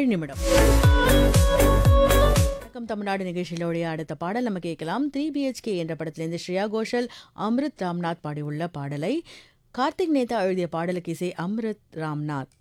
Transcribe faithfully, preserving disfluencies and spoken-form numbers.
நிமிடம். வணக்கம் தமிழ்நாடு நிகழ்ச்சியிலுடைய அடுத்த பாடல் நம்ம கேட்கலாம். த்ரீ பிஹெச்கே என்ற படத்திலிருந்து ஸ்ரேயா கோஷல், அம்ரித் ராம்நாத் பாடியுள்ள பாடலை கார்த்திக் நேதா எழுதிய பாடலுக்கு இசை அம்ரித் ராம்நாத்.